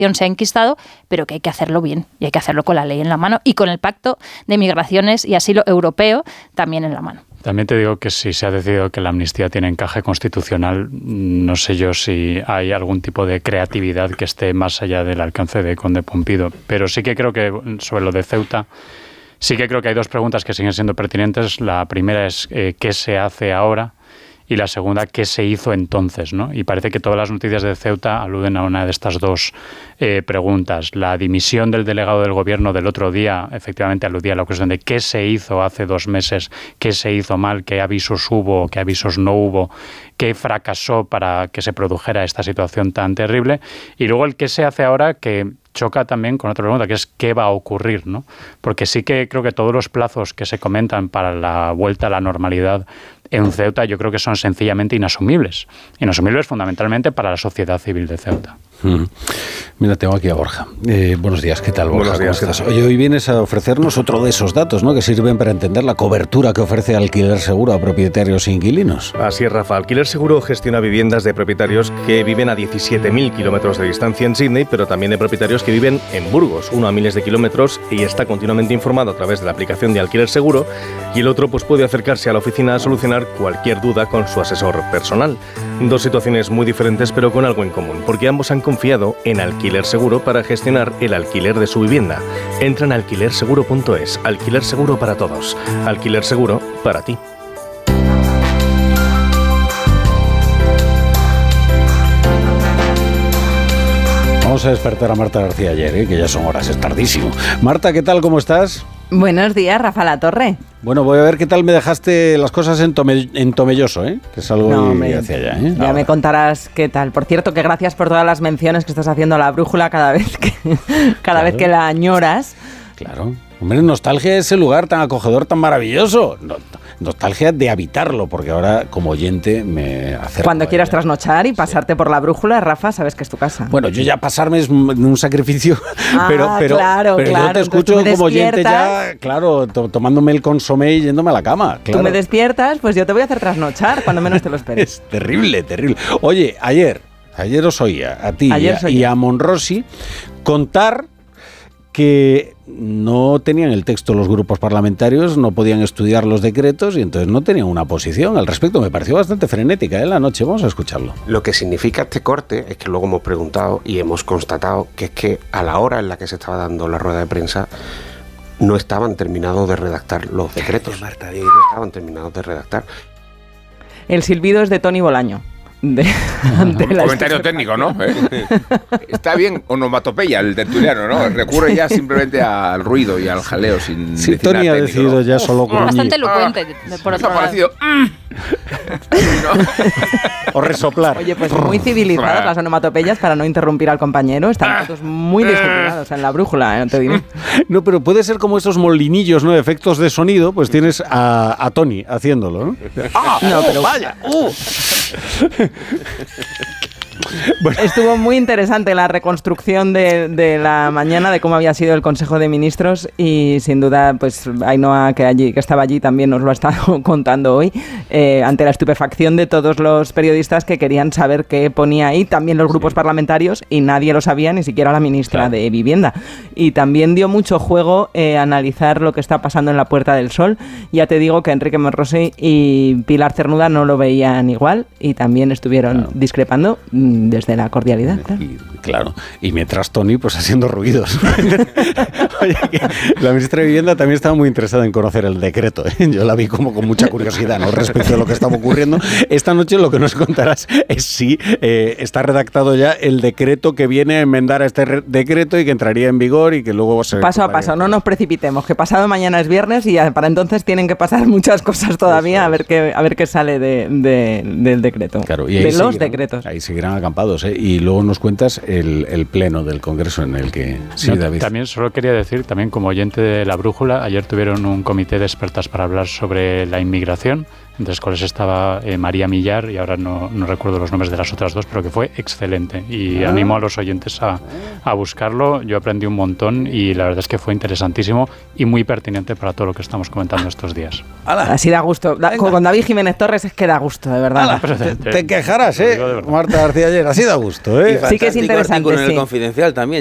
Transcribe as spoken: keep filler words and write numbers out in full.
migración se ha enquistado, pero que hay que hacerlo bien y hay que hacerlo con la ley en la mano y con el Pacto de Migraciones y Asilo Europeo también en la mano. También te digo que si se ha decidido que la amnistía tiene encaje constitucional, no sé yo si hay algún tipo de creatividad que esté más allá del alcance de Conde Pumpido. Pero sí que creo que sobre lo de Ceuta, sí que creo que hay dos preguntas que siguen siendo pertinentes. La primera es eh, ¿qué se hace ahora? Y la segunda, ¿qué se hizo entonces? ¿no? Y parece que todas las noticias de Ceuta aluden a una de estas dos eh, preguntas. La dimisión del delegado del gobierno del otro día, efectivamente, aludía a la cuestión de qué se hizo hace dos meses, qué se hizo mal, qué avisos hubo, qué avisos no hubo, qué fracasó para que se produjera esta situación tan terrible. Y luego el qué se hace ahora, que choca también con otra pregunta, que es ¿qué va a ocurrir? ¿no? Porque sí que creo que todos los plazos que se comentan para la vuelta a la normalidad en Ceuta yo creo que son sencillamente inasumibles. Inasumibles fundamentalmente para la sociedad civil de Ceuta. Mm. Mira, tengo aquí a Borja. Eh, buenos días, ¿qué tal, Borja? Buenos días, ¿Cómo estás? Oye, hoy vienes a ofrecernos otro de esos datos, ¿no?, que sirven para entender la cobertura que ofrece Alquiler Seguro a propietarios e inquilinos. Así es, Rafa. Alquiler Seguro gestiona viviendas de propietarios que viven a diecisiete mil kilómetros de distancia en Sídney, pero también de propietarios que viven en Burgos, uno a miles de kilómetros, y está continuamente informado a través de la aplicación de Alquiler Seguro, y el otro pues puede acercarse a la oficina a solucionar cualquier duda con su asesor personal. Dos situaciones muy diferentes, pero con algo en común, porque ambos han confiado en Alquiler Seguro para gestionar el alquiler de su vivienda. Entra en alquiler seguro punto es. Alquiler Seguro para todos. Alquiler Seguro para ti. Vamos a despertar a Marta García ayer, ¿eh? Que ya son horas, es tardísimo. Marta, ¿qué tal? ¿Cómo estás? Buenos días, Rafa La Torre. Bueno, voy a ver qué tal me dejaste las cosas en, tome, en Tomelloso, ¿eh? Que es algo no, que hacia allá, ¿eh? Ya Ahora. Me contarás qué tal. Por cierto, que gracias por todas las menciones que estás haciendo a la brújula cada vez que, cada claro. vez que la añoras. Claro. Hombre, nostalgia de ese lugar tan acogedor, tan maravilloso. No, nostalgia de habitarlo, porque ahora como oyente me acerco. Cuando quieras trasnochar y pasarte sí. por la brújula, Rafa, sabes que es tu casa. Bueno, yo ya pasarme es un sacrificio, ah, pero, pero, claro, pero claro. yo te escucho como oyente ya, claro, to- tomándome el consomé y yéndome a la cama. Claro. Tú me despiertas, pues yo te voy a hacer trasnochar cuando menos te lo esperes. Es terrible, terrible. Oye, ayer, ayer os oía a ti y a, y a Monrosi contar que no tenían el texto los grupos parlamentarios, no podían estudiar los decretos y entonces no tenían una posición al respecto. Me pareció bastante frenética, ¿eh? La noche. Vamos a escucharlo. Lo que significa este corte es que luego hemos preguntado y hemos constatado que es que a la hora en la que se estaba dando la rueda de prensa no estaban terminados de redactar los decretos. Marta, no estaban terminados de redactar. El silbido es de Toni Bolaño. De, ante un comentario técnico, ¿no? ¿Eh? Está bien onomatopeya el tertuliano, ¿no? Recurre ya simplemente al ruido y al jaleo sin sí, decir Tony ha técnico, decidido ¿no? ya Uf, solo gruñir. Bastante elocuente, ah, por otro ha parecido, mm. O resoplar. Oye, pues muy civilizadas las onomatopeyas para no interrumpir al compañero. Están todos muy disciplinados en la brújula, ¿eh? No te digo. No, pero puede ser como esos molinillos, ¿no? Efectos de sonido, pues tienes a, a Tony haciéndolo, ¿no? ¡Ah! No, pero vaya. Uh. Bueno. Estuvo muy interesante la reconstrucción de, de la mañana de cómo había sido el Consejo de Ministros y sin duda pues Ainhoa que, allí, que estaba allí también nos lo ha estado contando hoy eh, ante la estupefacción de todos los periodistas que querían saber qué ponía ahí, también los grupos sí. parlamentarios y nadie lo sabía, ni siquiera la ministra claro. de Vivienda, y también dio mucho juego eh, analizar lo que está pasando en la Puerta del Sol. Ya te digo que Enrique Monrosi y Pilar Cernuda no lo veían igual y también estuvieron claro. discrepando desde la cordialidad, claro. Y, claro. Y mientras Tony, pues haciendo ruidos. Oye, la ministra de Vivienda también estaba muy interesada en conocer el decreto, ¿eh? Yo la vi como con mucha curiosidad, ¿no? Respecto a lo que estaba ocurriendo. Esta noche lo que nos contarás es si eh, está redactado ya el decreto que viene a enmendar a este re- decreto y que entraría en vigor y que luego se... Paso a paso, no nos precipitemos, que pasado mañana es viernes y para entonces tienen que pasar muchas cosas todavía a ver qué, a ver qué sale de, de, del decreto. Claro, y de los seguirán, decretos. Ahí seguirán acampados, ¿eh? Y luego nos cuentas el, el pleno del Congreso en el que... Sí, no, David. También solo quería decir, también como oyente de La Brújula, ayer tuvieron un comité de expertas para hablar sobre la inmigración. entre las cuales estaba eh, María Millar, y ahora no, no recuerdo los nombres de las otras dos, pero que fue excelente. Y ah. animo a los oyentes a, a buscarlo. Yo aprendí un montón y la verdad es que fue interesantísimo y muy pertinente para todo lo que estamos comentando estos días. ¡Hala! Así da gusto. Da, con David Jiménez Torres es que da gusto, de verdad. Te, te quejarás, ¿eh? Marta García Aller, así da gusto, ¿eh? Sí que es interesante. En el sí. Confidencial también.